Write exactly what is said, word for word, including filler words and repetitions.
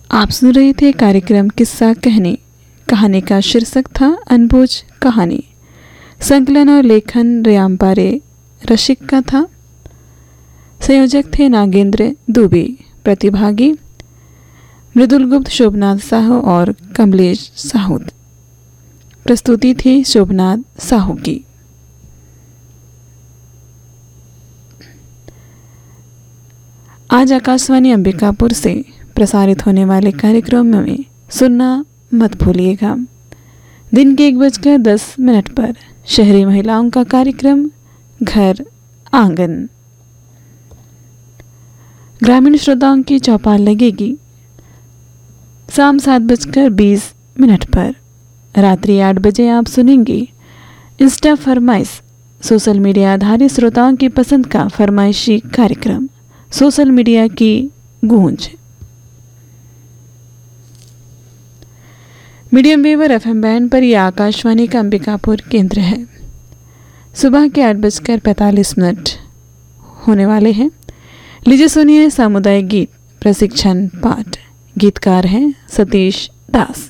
आप सुन रहे थे कार्यक्रम किस्सा कहने। कहानी का शीर्षक था अनबुझ कहानी। संकलन और लेखन रियाम्पारे रशिक का था। संयोजक थे नागेंद्र दुबे। प्रतिभागी मृदुल गुप्त, शोभनाथ साहू और कमलेश साहू। प्रस्तुति थी शोभनाथ साहू की। आज आकाशवाणी अंबिकापुर से प्रसारित होने वाले कार्यक्रमों में सुनना मत भूलिएगा। दिन के एक बजकर दस मिनट पर शहरी महिलाओं का कार्यक्रम घर आंगन। ग्रामीण श्रोताओं की चौपाल लगेगी शाम सात बजकर बीस मिनट पर। रात्रि आठ बजे आप सुनेंगे इंस्टा फरमाइश, सोशल मीडिया आधारित श्रोताओं की पसंद का फरमाइशी कार्यक्रम सोशल मीडिया की गूंज। मीडियम वेव और एफएम बैंड पर यह आकाशवाणी का अंबिकापुर केंद्र है। सुबह के आठ बजकर पैंतालीस मिनट होने वाले हैं। लीजिए सुनिए सामुदायिक गीत प्रशिक्षण पाठ। गीतकार हैं सतीश दास।